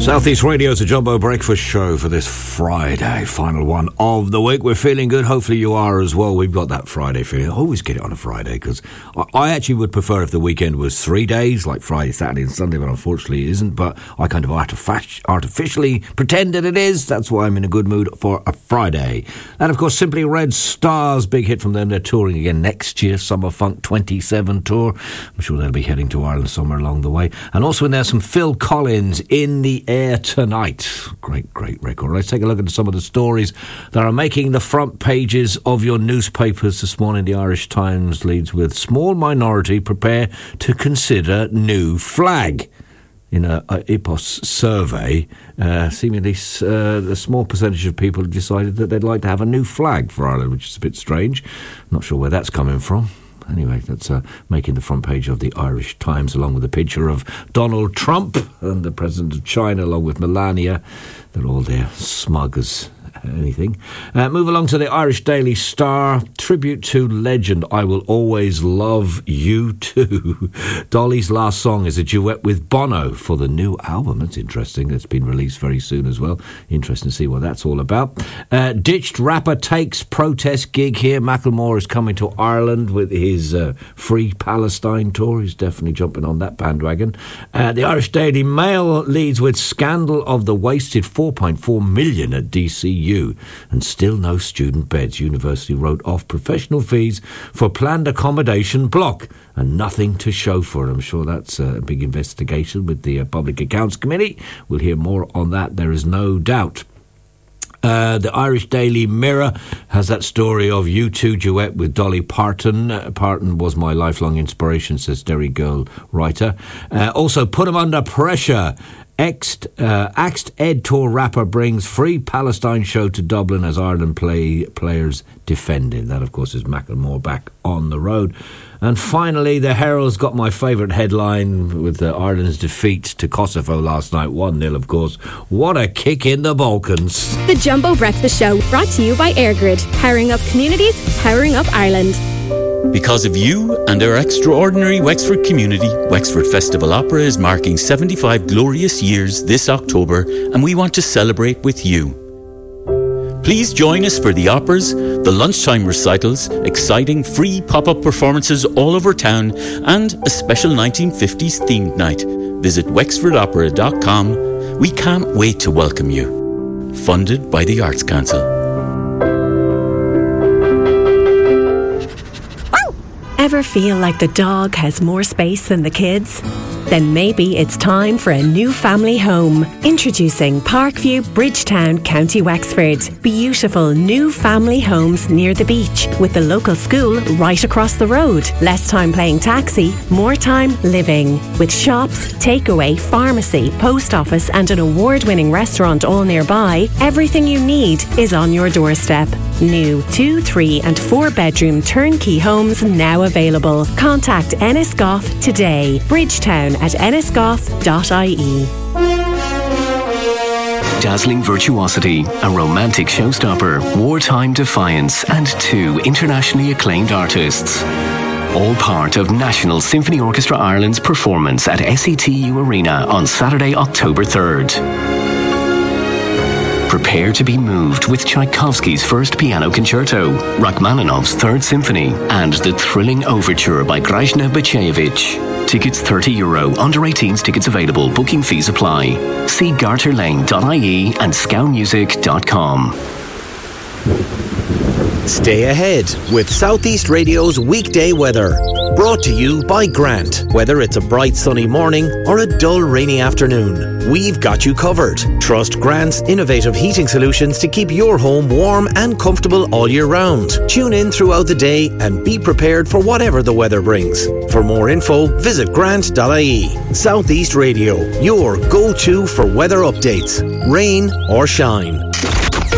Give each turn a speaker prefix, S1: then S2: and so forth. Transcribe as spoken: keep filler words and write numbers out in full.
S1: Southeast Radio's a Jumbo Breakfast Show for this Friday, final one of the week. We're feeling good. Hopefully you are as well. We've got that Friday feeling. I always get it on a Friday because I, I actually would prefer if the weekend was three days, like Friday, Saturday and Sunday, but unfortunately it isn't. But I kind of artific- artificially pretend that it is. That's why I'm in a good mood for a Friday. And of course, Simply Red Stars, big hit from them. They're touring again next year, Summer Funk twenty-seven tour. I'm sure they'll be heading to Ireland somewhere along the way. And also in there, some Phil Collins, In the Air Tonight. Great, great record. Let's take a look at some of the stories that are making the front pages of your newspapers this morning. The Irish Times leads with small minority prepare to consider new flag. In a, a I P O S survey, uh, seemingly uh, a small percentage of people have decided that they'd like to have a new flag for Ireland, which is a bit strange. Not sure where that's coming from. Anyway, that's uh, making the front page of the Irish Times, along with a picture of Donald Trump and the President of China, along with Melania. They're all there, smug as anything. Uh, move along to the Irish Daily Star. Tribute to legend, I Will Always Love You Too. Dolly's last song is a duet with Bono for the new album. That's interesting. It's been released very soon as well. Interesting to see what that's all about. Uh, ditched rapper takes protest gig here. Macklemore is coming to Ireland with his uh, Free Palestine tour. He's definitely jumping on that bandwagon. Uh, the Irish Daily Mail leads with scandal of the wasted four point four million at D C U and still no student beds. University wrote off professional fees for planned accommodation block and nothing to show for it. I'm sure that's a big investigation with the uh, Public Accounts Committee. We'll hear more on that, there is no doubt. Uh, the Irish Daily Mirror has that story of U two duet with Dolly Parton. Uh, Parton was my lifelong inspiration, says Derry Girl writer. Uh, also, Put 'em Under Pressure. Axed, uh, Axed Ed Tour rapper brings Free Palestine show to Dublin as Ireland play players defending. That, of course, is Macklemore back on the road. And finally, the Herald's got my favourite headline with uh, Ireland's defeat to Kosovo last night, one nil, of course. What a kick in the Balkans.
S2: The Jumbo Breakfast Show, brought to you by AirGrid. Powering up communities, powering up Ireland.
S3: Because of you and our extraordinary Wexford community, Wexford Festival Opera is marking seventy-five glorious years this October, and we want to celebrate with you. Please join us for the operas, the lunchtime recitals, exciting free pop-up performances all over town, and a special nineteen fifties themed night. Visit wexford opera dot com. We can't wait to welcome you. Funded by the Arts Council.
S4: Ever feel like the dog has more space than the kids? Then maybe it's time for a new family home. Introducing Parkview, Bridgetown, County Wexford. Beautiful new family homes near the beach with the local school right across the road. Less time playing taxi, more time living. With shops, takeaway, pharmacy, post office and an award-winning restaurant all nearby, everything you need is on your doorstep. New two, three and four bedroom turnkey homes now available. Contact Ennisgoff today. Bridgetown at ennisgoff dot I E.
S5: Dazzling virtuosity, a romantic showstopper, wartime defiance, and two internationally acclaimed artists. All part of National Symphony Orchestra Ireland's performance at S E T U Arena on Saturday, October third. Prepare to be moved with Tchaikovsky's first piano concerto, Rachmaninoff's third symphony, and the thrilling overture by Grishna Bachevich. Tickets thirty euro, under eighteens tickets available, booking fees apply. See garter lane dot I E and scow music dot com.
S6: Stay ahead with Southeast Radio's weekday weather. Brought to you by Grant. Whether it's a bright sunny morning or a dull rainy afternoon, we've got you covered. Trust Grant's innovative heating solutions to keep your home warm and comfortable all year round. Tune in throughout the day and be prepared for whatever the weather brings. For more info, visit grant dot I E. Southeast Radio, your go-to for weather updates, rain or shine.